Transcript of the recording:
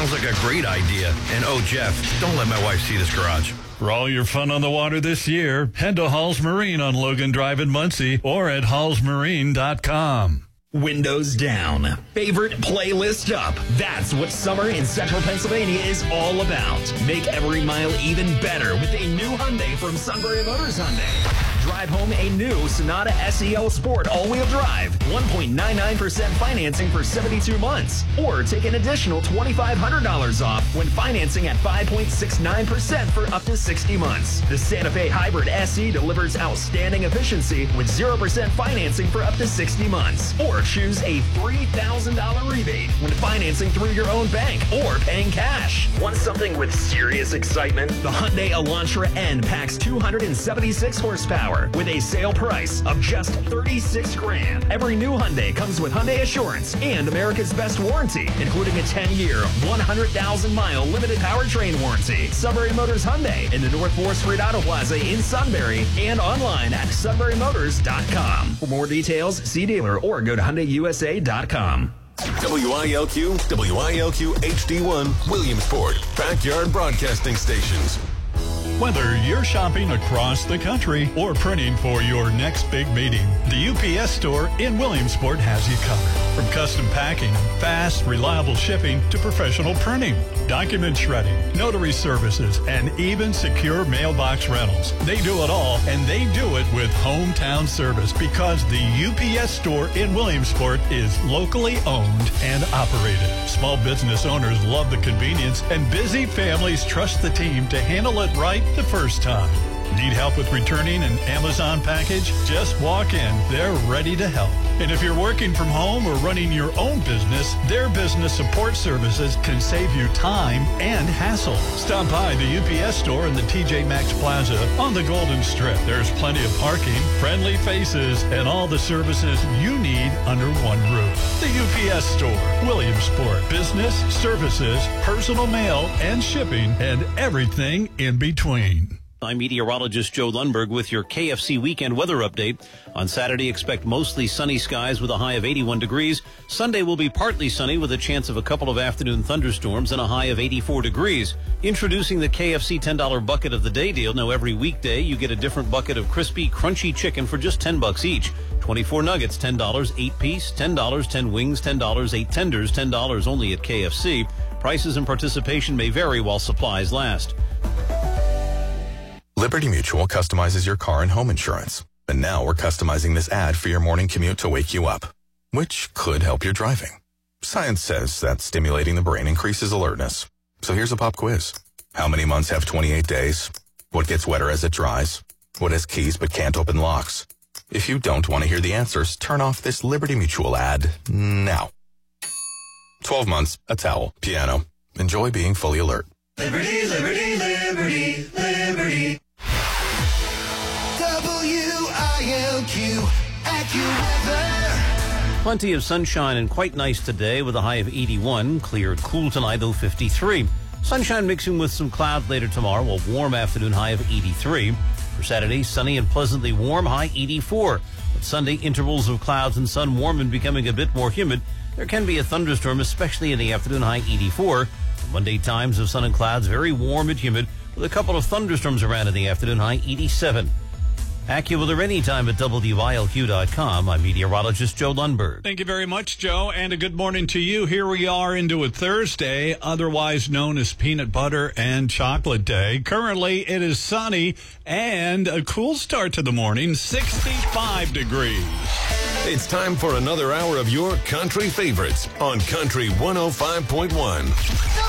Sounds like a great idea. And oh, Jeff, don't let my wife see this garage. For all your fun on the water this year, head to Hall's Marine on Logan Drive in Muncie or at hallsmarine.com. Windows down. Favorite playlist up. That's what summer in central Pennsylvania is all about. Make every mile even better with a new Hyundai from Sunbury Motors Hyundai. Drive home a new Sonata SEL Sport all-wheel drive. 1.99% financing for 72 months. Or take an additional $2,500 off when financing at 5.69% for up to 60 months. The Santa Fe Hybrid SE delivers outstanding efficiency with 0% financing for up to 60 months. Or choose a $3,000 rebate when financing through your own bank or paying cash. Want something with serious excitement? The Hyundai Elantra N packs 276 horsepower with a sale price of just $36,000. Every new Hyundai comes with Hyundai Assurance and America's Best Warranty, including a 10-year, 100,000-mile limited powertrain warranty. Sunbury Motors Hyundai in the North 4th Street Auto Plaza in Sunbury and online at sunburymotors.com. For more details, see dealer or go to HyundaiUSA.com. WILQ, WILQ HD1, Williamsport, Backyard Broadcasting Stations. Whether you're shopping across the country or printing for your next big meeting, the UPS store in Williamsport has you covered. From custom packing, fast, reliable shipping to professional printing, document shredding, notary services, and even secure mailbox rentals. They do it all, and they do it with hometown service because the UPS store in Williamsport is locally owned and operated. Small business owners love the convenience, and busy families trust the team to handle it right the first time. Need help with returning an Amazon package? Just walk in. They're ready to help. And if you're working from home or running your own business, their business support services can save you time and hassle. Stop by the UPS store in the TJ Maxx Plaza on the Golden Strip. There's plenty of parking, friendly faces, and all the services you need under one roof. The UPS store, Williamsport. Business, services, personal mail, and shipping, and everything in between. I'm meteorologist Joe Lundberg with your KFC weekend weather update. On Saturday, expect mostly sunny skies with a high of 81 degrees. Sunday will be partly sunny with a chance of a couple of afternoon thunderstorms and a high of 84 degrees. Introducing the KFC $10 bucket of the day deal. Now every weekday you get a different bucket of crispy, crunchy chicken for just $10 each. 24 nuggets, $10, 8 piece, $10, 10 wings, $10, 8 tenders, $10 only at KFC. Prices and participation may vary while supplies last. Liberty Mutual customizes your car and home insurance. And now we're customizing this ad for your morning commute to wake you up, which could help your driving. Science says that stimulating the brain increases alertness. So here's a pop quiz. How many months have 28 days? What gets wetter as it dries? What has keys but can't open locks? If you don't want to hear the answers, turn off this Liberty Mutual ad now. 12 months, a towel, piano. Enjoy being fully alert. Liberty, liberty, liberty, liberty. WILQ AccuWeather. Plenty of sunshine and quite nice today with a high of 81. Clear and cool tonight, though 53. Sunshine mixing with some clouds later tomorrow. A warm afternoon high of 83. For Saturday, sunny and pleasantly warm, high 84. But Sunday, intervals of clouds and sun, warm and becoming a bit more humid. There can be a thunderstorm, especially in the afternoon, high 84. Monday, times of sun and clouds, very warm and humid, with a couple of thunderstorms around in the afternoon, high 87. AccuWeather anytime at WILQ.com. I'm meteorologist Joe Lundberg. Thank you very much, Joe, and a good morning to you. Here we are into a Thursday, otherwise known as Peanut Butter and Chocolate Day. Currently, it is sunny and a cool start to the morning, 65 degrees. It's time for another hour of your country favorites on Country 105.1.